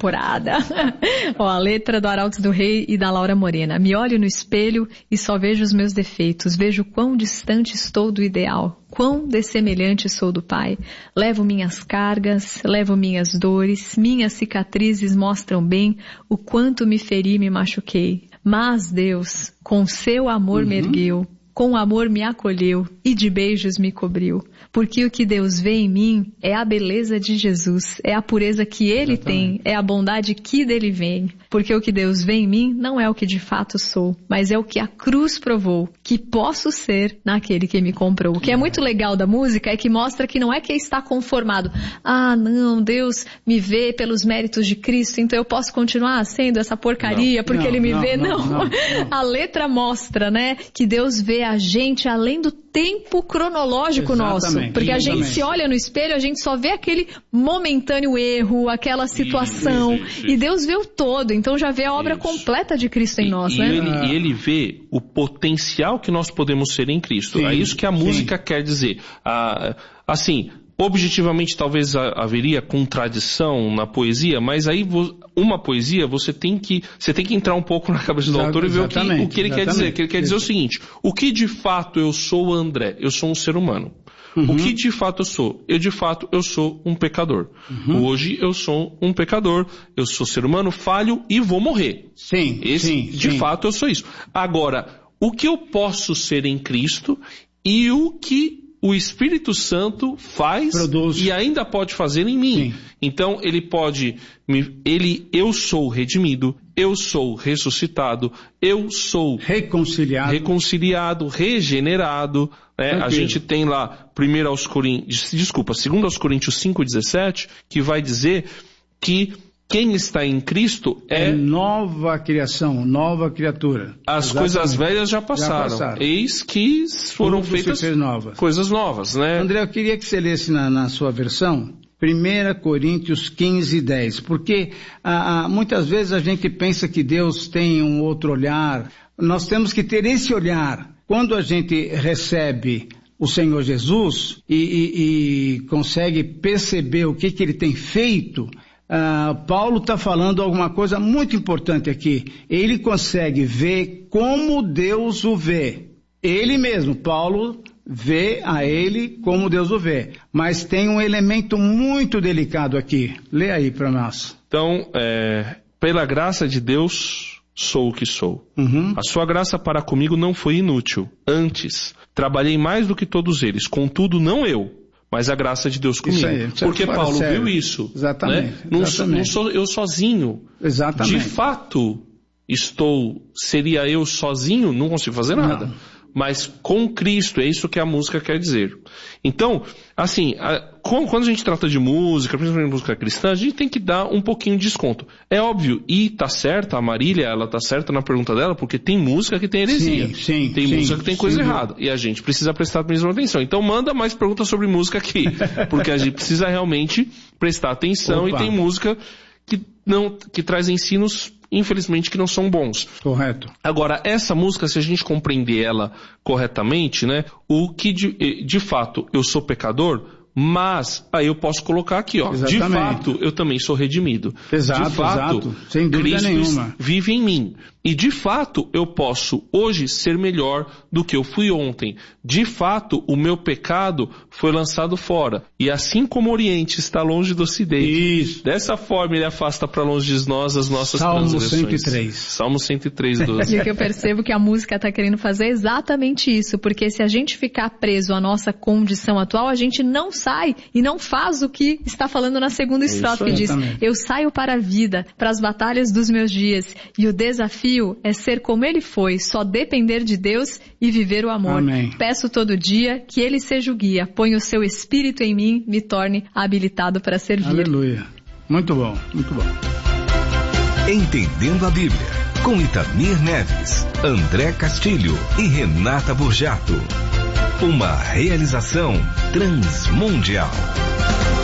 temporada. Ó, a letra do Arautos do Rei e da Laura Morena. Me olho no espelho e só vejo os meus defeitos. Vejo quão distante estou do ideal. Quão dessemelhante sou do Pai. Levo minhas cargas, levo minhas dores. Minhas cicatrizes mostram bem o quanto me feri e me machuquei. Mas Deus, com seu amor me ergueu. Com amor me acolheu e de beijos me cobriu. Porque o que Deus vê em mim é a beleza de Jesus, é a pureza que Ele tem, é a bondade que dele vem. Porque o que Deus vê em mim não é o que de fato sou, mas é o que a cruz provou, que posso ser naquele que me comprou. O que é muito legal da música é que mostra que não é que está conformado. Ah, não, Deus me vê pelos méritos de Cristo, então eu posso continuar sendo essa porcaria porque Ele me vê. Não. A letra mostra, né, que Deus vê a gente além do tempo cronológico nosso. Porque a gente se olha no espelho, a gente só vê aquele momentâneo erro, aquela situação. Isso. E Deus vê o todo, então já vê a obra completa de Cristo em nós, né? E ele vê o potencial que nós podemos ser em Cristo. É isso que a música quer dizer. Assim, objetivamente talvez haveria contradição na poesia, mas aí uma poesia você tem que entrar um pouco na cabeça do autor e ver o que ele quer dizer. Que ele quer dizer o seguinte: o que de fato eu sou, André? Eu sou um ser humano. O que de fato eu sou? Eu sou um pecador. Hoje eu sou um pecador, eu sou ser humano, falho e vou morrer. De fato eu sou isso. Agora, o que eu posso ser em Cristo e o que o Espírito Santo produz e ainda pode fazer em mim. Então ele pode, eu sou redimido, eu sou ressuscitado, eu sou reconciliado, regenerado. A gente tem lá 2 aos Coríntios 5:17, que vai dizer que quem está em Cristo é nova criação, nova criatura. As coisas velhas já passaram. Eis que foram feitas coisas novas, né? André, eu queria que você lesse na sua versão 1 Coríntios 15:10, porque muitas vezes a gente pensa que Deus tem um outro olhar. Nós temos que ter esse olhar. Quando a gente recebe o Senhor Jesus e consegue perceber o que Ele tem feito, Paulo está falando alguma coisa muito importante aqui. Ele consegue ver como Deus o vê. Ele mesmo, Paulo, vê a ele como Deus o vê. Mas tem um elemento muito delicado aqui. Lê aí para nós. Então, pela graça de Deus, sou o que sou. A sua graça para comigo não foi inútil. Antes, trabalhei mais do que todos eles. Contudo, não eu, mas a graça de Deus comigo. Porque Paulo viu isso. Exatamente. Né? Não sou eu sozinho. Exatamente. De fato, seria eu sozinho, não consigo fazer nada. Mas com Cristo, é isso que a música quer dizer. Então, assim, quando a gente trata de música, principalmente música cristã, a gente tem que dar um pouquinho de desconto. É óbvio, e tá certa, a Marília, ela tá certa na pergunta dela, porque tem música que tem heresia. Tem música que tem coisa errada. E a gente precisa prestar mesma atenção. Então manda mais perguntas sobre música aqui, porque a gente precisa realmente prestar atenção. E tem música que traz ensinos, infelizmente, que não são bons. Correto. Agora, essa música, se a gente compreender ela corretamente, né, o que de fato eu sou pecador, mas aí eu posso colocar aqui, ó, de fato eu também sou redimido. Exato, de fato, exato. Sem dúvida Cristo nenhuma. vive em mim. E de fato eu posso hoje ser melhor do que eu fui ontem. De fato o meu pecado foi lançado fora. E assim como o Oriente está longe do Ocidente, dessa forma ele afasta para longe de nós as nossas transgressões. Salmo 103, 12. E que eu percebo que a música está querendo fazer exatamente isso, porque se a gente ficar preso à nossa condição atual, a gente não sai e não faz o que está falando na segunda estrofe, que diz: eu saio para a vida, para as batalhas dos meus dias, e o desafio é ser como ele foi, só depender de Deus e viver o amor. Amém. Peço todo dia que ele seja o guia, põe o seu espírito em mim, me torne habilitado para servir. Aleluia. Muito bom, muito bom. Entendendo a Bíblia, com Itamir Neves, André Castilho e Renata Burjato. Uma realização Transmundial.